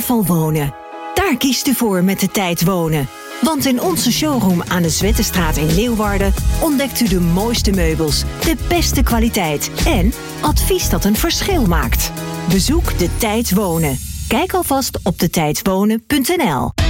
sfeervol wonen. Daar kiest u voor met de Tijd Wonen. Want in onze showroom aan de Zwettenstraat in Leeuwarden ontdekt u de mooiste meubels, de beste kwaliteit en advies dat een verschil maakt. Bezoek de Tijd Wonen. Kijk alvast op detijdwonen.nl.